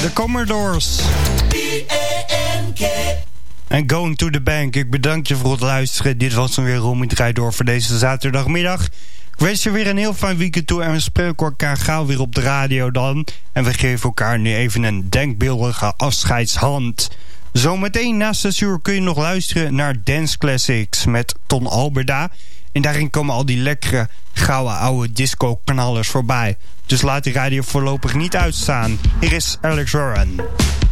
De Commodores. En Going to the Bank. Ik bedank je voor het luisteren. Dit was dan weer Romy Draai Door voor deze zaterdagmiddag. Ik wens je weer een heel fijn weekend toe. En we spreken elkaar gauw weer op de radio dan. En we geven elkaar nu even een denkbeeldige afscheidshand. Zometeen na 6 uur kun je nog luisteren naar Dance Classics met Ton Alberda. En daarin komen al die lekkere, gouden oude disco-knallers voorbij. Dus laat die radio voorlopig niet uitstaan. Hier is Alex Warren.